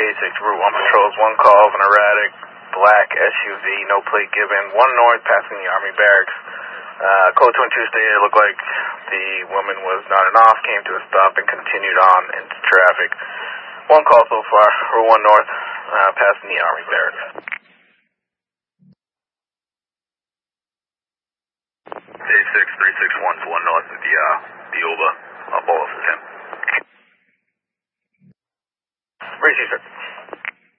86 Route 1 patrols, one call of an erratic black SUV, no plate given, 1 north passing the Army barracks. Code 22 stated it looked like the woman was nodding off, came to a stop, and continued on into traffic. One call so far, Route 1 north, passing the Army barracks. 86361 1 north of the Uber. Ball is 10. Race, sir.